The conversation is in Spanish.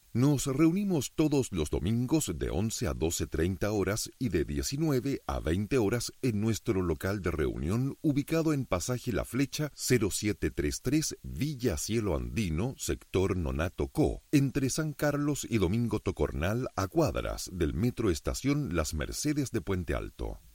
Nos reunimos todos los domingos de 11 a 12:30 horas y de 19 a 20 horas en nuestro local de reunión ubicado en Pasaje La Flecha 0733 Villa Cielo Andino, sector Nonato Co, entre San Carlos y Domingo Tocornal, a cuadras del Metro Estación Las Mercedes de Puente Alto.